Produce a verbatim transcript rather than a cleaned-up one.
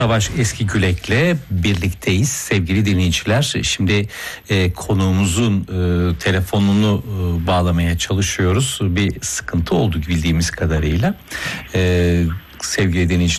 Savaş Eskigülek'le birlikteyiz sevgili dinleyiciler. Şimdi e, konuğumuzun e, telefonunu e, bağlamaya çalışıyoruz. Bir sıkıntı oldu bildiğimiz kadarıyla. E, sevgili dinleyiciler.